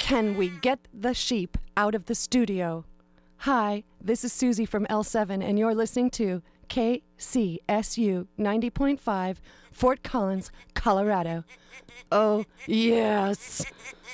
Can we get the sheep out of the studio? Hi, this is Susie from L7, and you're listening to KCSU 90.5, Fort Collins, Colorado. Oh, yes.